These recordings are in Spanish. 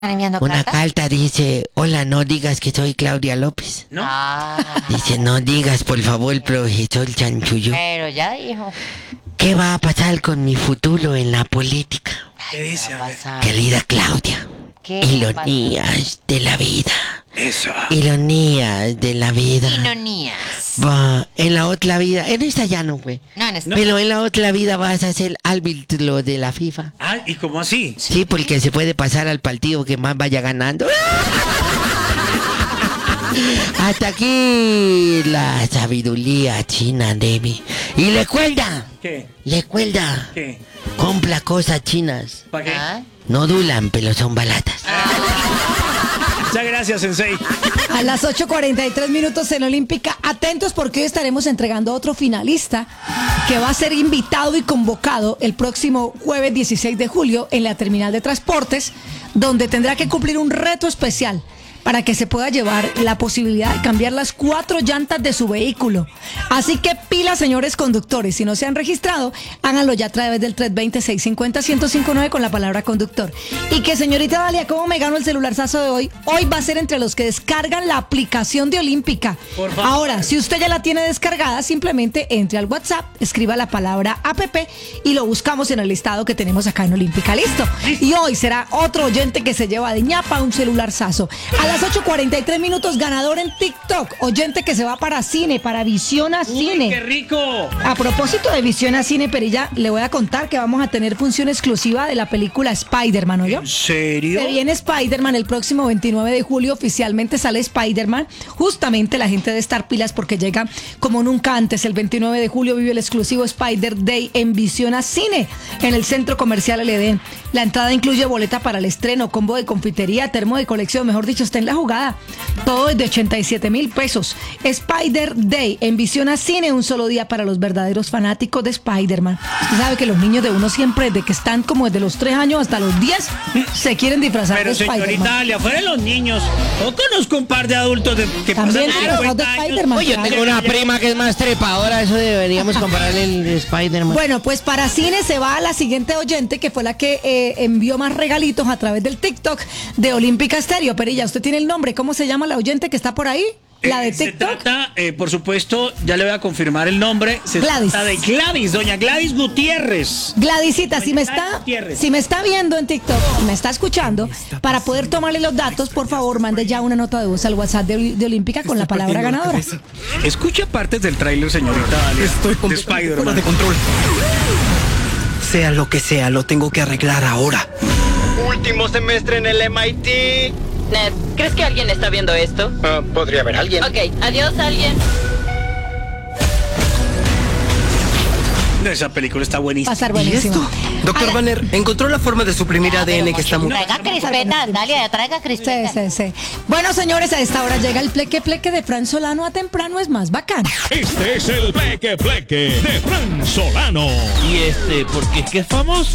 Una carta dice, hola, no digas que soy Claudia López. ¿No? Dice, no digas, por favor, profesor Chanchullo. Pero ya dijo. ¿Qué va a pasar con mi futuro en la política? ¿Qué dice? A ver. Querida Claudia, ¿Qué ironías de la vida. Eso. Ironías de la vida. Ironías. Va, en la otra vida, en esta ya no, güey. No, en esta. Pero en la otra vida vas a ser árbitro de la FIFA. Ah, ¿y cómo así? Sí, porque se puede pasar al partido que más vaya ganando. Hasta aquí la sabiduría china, Debbie. Y recuerda, ¿Qué? ¿Qué? Compra cosas chinas. ¿Para qué? Ah, No duran, pero son baratas. Muchas gracias, Sensei. A las 8:43 en Olímpica, atentos porque hoy estaremos entregando a otro finalista que va a ser invitado y convocado el próximo jueves 16 de julio en la terminal de transportes, donde tendrá que cumplir un reto especial para que se pueda llevar la posibilidad de cambiar las 4 llantas de su vehículo. Así que pila, señores conductores, si no se han registrado, háganlo ya a través del 320-650-1059 con la palabra conductor. Y que, señorita Dalia, ¿cómo me gano el celularzazo de hoy? Hoy va a ser entre los que descargan la aplicación de Olímpica. Por favor. Ahora, si usted ya la tiene descargada, simplemente entre al WhatsApp, escriba la palabra APP y lo buscamos en el listado que tenemos acá en Olímpica. ¿Listo? Y hoy será otro oyente que se lleva de ñapa un celularzazo. A las 8:43, ganador en TikTok. Oyente que se va para cine, para Visión a Cine. ¡Qué rico! A propósito de Visión a Cine, Perilla, le voy a contar que vamos a tener función exclusiva de la película Spider-Man, ¿oyó? ¿En serio? Se viene Spider-Man el próximo 29 de julio, oficialmente sale Spider-Man. Justamente la gente debe estar pilas porque llega como nunca antes. El 29 de julio vive el exclusivo Spider Day en Visión a Cine, en el Centro Comercial El Edén. La entrada incluye boleta para el estreno, combo de confitería, termo de colección, mejor dicho, está en la jugada. Todo es de 87,000 pesos. Spider Day en Visión a Cine, un solo día para los verdaderos fanáticos de Spider-Man. Usted sabe que los niños de uno siempre, desde que están como desde los 3 años hasta los 10, se quieren disfrazar Pero de señorita Spider-Man. Dalia, fuera de los niños. Yo conozco un par de adultos que También pasan disfrazados de 50 años. Spider-Man. Oye, yo claro. tengo una prima que es más trepadora, eso deberíamos comprarle el Spider-Man. Bueno, pues para cine se va a la siguiente oyente, que fue la que envió más regalitos a través del TikTok de Olímpica Estéreo. Perilla, ¿usted tiene el nombre? ¿Cómo se llama la oyente que está por ahí? La de Se TikTok. trata, por supuesto, ya le voy a confirmar el nombre. Se Gladys. trata de Gladys, doña Gladys Gutiérrez. Gladysita, si me Gutiérrez. está viendo en TikTok, me está escuchando, para poder tomarle los datos, por favor, mande ya una nota de voz al WhatsApp de Olímpica con la palabra ganadora. Escucha partes del tráiler, señorita Dalia. Estoy de completamente fuera Spider-Man. de control. Sea lo que sea, lo tengo que arreglar ahora. Último semestre en el MIT. Ned, ¿crees que alguien está viendo esto? Podría haber alguien. Ok, adiós alguien. Esa película está Va a buenísima. estar ¿Y buenísimo. esto? Doctor Banner, ¿encontró la forma de suprimir ADN que está muy... Traiga crispetas, Dalia, traiga Sí, crispetas. sí, sí. Bueno, señores, a esta hora llega el pleque de Fran Solano a temprano es más bacán. Este es el Pleque Pleque de Fran Solano. Y porque es que es famoso.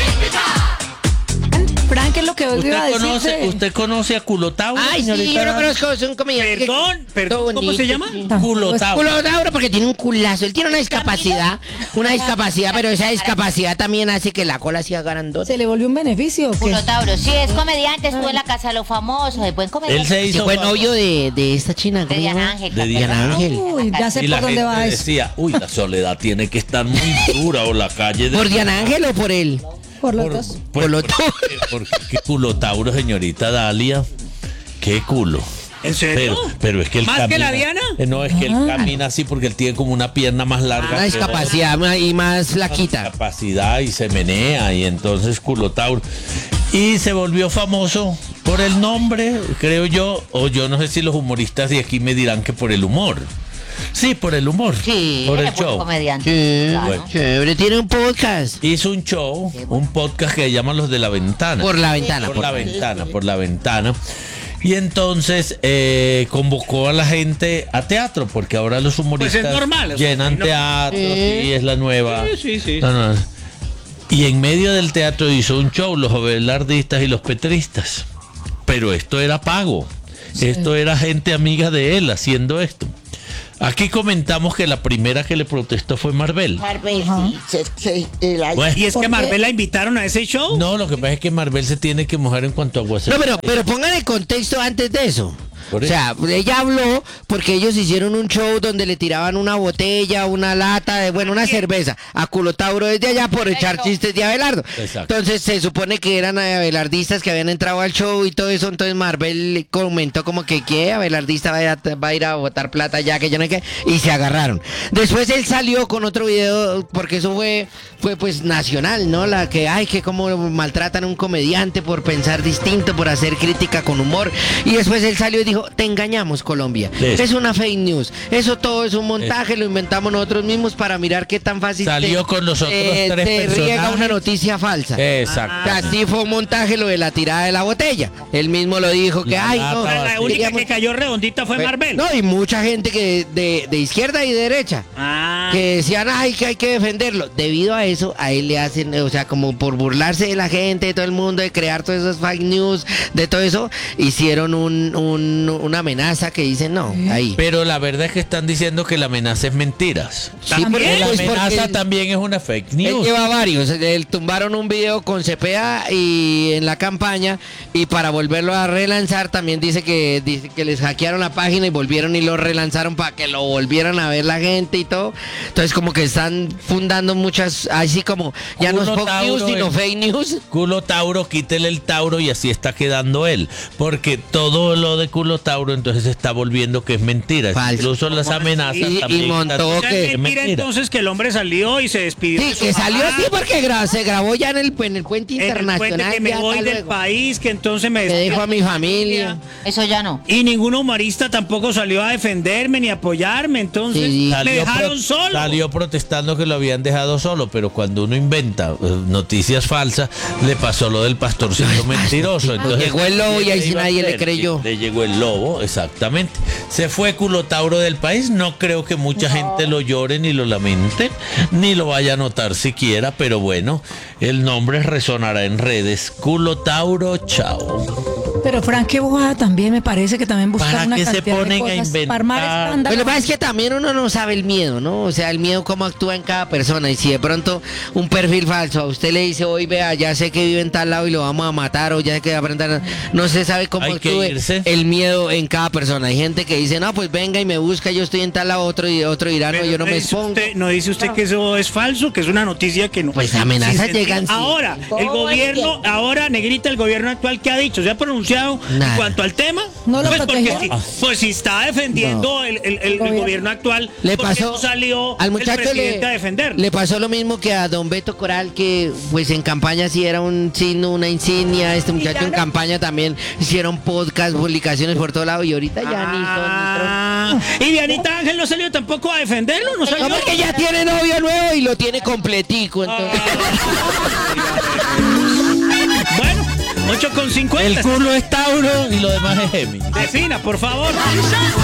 Fran, ¿qué es lo que hoy iba a decirte? ¿Usted conoce a Culotauro? Ay, sí, yo lo conozco, es un comediante. Perdón, ¿cómo se llama? Culotauro. Culotauro porque tiene un culazo, él tiene una discapacidad, pero esa discapacidad también hace que la cola sea grandota. ¿Se le volvió un beneficio o qué? Culotauro, sí, es comediante, estuvo en la casa de los famosos, es buen Él comediante. se Se hizo fue novio de esta china, De Diana Ángel. De Diana Ángel. Uy, ya sé y por la dónde gente va eso. decía, uy, la soledad tiene que estar muy dura o la calle de... ¿Por Diana Ángel o por él? Por los dos. Pues, por lo porque qué Culotauro, señorita Dalia. Qué culo. ¿En serio? Pero es que él ¿Más camina, que la Diana? No, es que él camina así porque él tiene como una pierna más larga. Una que discapacidad y más flaquita. Capacidad y se menea y entonces Culotauro. Y se volvió famoso por el nombre, creo yo, o yo no sé si los humoristas de aquí me dirán que por el humor. Sí, por el humor. Sí, por él el es buen show. comediante. Sí, claro. Bueno. chévere, tiene un podcast. Hizo un show, un podcast que llaman Los de la Ventana. Por la ventana. Por la ventana. Y entonces convocó a la gente a teatro, porque ahora los humoristas Pues es normal, o sea, llenan no- teatro, y es la nueva. Sí. No. Y en medio del teatro hizo un show, los abelardistas y los petristas. Pero esto era pago. Esto era gente amiga de él haciendo esto. Aquí comentamos que la primera que le protestó fue Marvel. Marvel, sí. Bueno, Y es que Marvel la invitaron a ese show. no, lo que pasa es que Marvel se tiene que mojar en cuanto a aguacero. No, pero pongan el contexto antes de eso. Por O sea, ella habló porque ellos hicieron un show donde le tiraban una botella, una lata, una cerveza a Culotauro desde allá por echar chistes de Abelardo. Exacto. Entonces se supone que eran abelardistas que habían entrado al show y todo eso. Entonces Marvel comentó como que ¿qué? Abelardista va a ir a botar plata ya, que yo no sé qué. Y se agarraron. Después él salió con otro video, porque eso fue pues nacional, ¿no? La que, que cómo maltratan a un comediante por pensar distinto, por hacer crítica con humor. Y después él salió y dijo, te engañamos, Colombia. Eso. Es una fake news. Eso todo es un montaje, lo inventamos nosotros mismos para mirar qué tan fácil Salió con los otros tres te riega personajes. una noticia falsa. Exacto. Así fue un montaje lo de la tirada de la botella. Él mismo lo dijo que, no. La única queríamos- que cayó redondita fue Marvel. No, y mucha gente que de izquierda y de derecha. Que decían, que hay que defenderlo. Debido a eso, a él le hacen, o sea, como por burlarse de la gente, de todo el mundo, de crear todas esas fake news, de todo eso, hicieron una amenaza que dicen, no, ahí. Pero la verdad es que están diciendo que la amenaza es mentiras. Sí, porque, La pues, amenaza porque también es una fake él news. lleva varios. Le tumbaron un video con Cepeda y en la campaña, y para volverlo a relanzar también dice que les hackearon la página y volvieron y lo relanzaron para que lo volvieran a ver la gente y todo. Entonces como que están fundando muchas, así como ya no es Culo fake news Tauro, sino fake news. Culo Tauro, quítele el Tauro y así está quedando él. Porque todo lo de Culo Tauro entonces se está volviendo que es mentira. Falso. Incluso las amenazas Y también montó están- O sea, que- es mentira entonces que el hombre salió y se despidió. Sí, de su que salió mamá, así porque se grabó ya en el puente en el puente internacional. que me ya voy hasta del luego. país, que entonces me Me despido dejo a mi de familia. Eso ya no. Y ningún humorista tampoco salió a defenderme ni a apoyarme, entonces Sí. me dejaron solo. Salió protestando que lo habían dejado solo, pero cuando uno inventa noticias falsas, le pasó lo del pastorcito mentiroso. Entonces, Llegó el lobo y ahí ¿qué sí iba a nadie le hacer? creyó. Sí, le llegó el lobo, exactamente. Se fue Culo Tauro del país. No creo que mucha gente lo llore ni lo lamente, ni lo vaya a notar siquiera, pero bueno, el nombre resonará en redes. Culo Tauro, chao. Pero Frank Bojada también me parece que también busca ¿Para una qué se cantidad de ponen a cosas inventar? para armar escándalo. Pues lo que pasa es que también uno no sabe el miedo, ¿no? O sea, el miedo cómo actúa en cada persona. Y si de pronto un perfil falso a usted le dice, hoy vea, ya sé que vive en tal lado y lo vamos a matar, o ya sé que va a aprender, no se sabe cómo Hay que actúe irse. el miedo en cada persona. Hay gente que dice, no, pues venga y me busca, yo estoy en tal lado, otro dirá, no, Pero yo no me dice expongo. ¿No dice usted que eso es falso, que es una noticia que no? Pues amenazas Sí, llegan, sí. Ahora, el gobierno, ahora, Negrita, el gobierno actual, ¿qué ha dicho? ¿Se ha pronunciado Nada. en cuanto al tema? No lo pues, protegió. pues si está defendiendo el gobierno actual, Le ¿por qué pasó no salió al el muchacho presidente a defenderlo? le pasó lo mismo que a don Beto Coral, que pues en campaña sí era un signo, una insignia. Este muchacho en campaña también hicieron podcast, publicaciones por todo lado, y ahorita ya ni son Y Dianita Ángel no salió tampoco a defenderlo, no salió. no, porque ya tiene novio nuevo y lo tiene completico. Entonces. Bueno, 8:50. El culo es Tauro y lo demás es Géminis. Defina, por favor.